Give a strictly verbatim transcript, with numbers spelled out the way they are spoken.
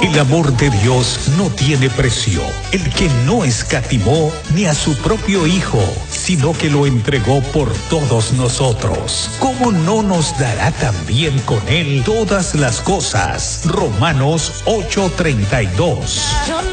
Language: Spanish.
El amor de Dios no tiene precio. El que no escatimó ni a su propio Hijo, sino que lo entregó por todos nosotros. ¿Cómo no nos dará también con él todas las cosas? Romanos ocho treinta y dos.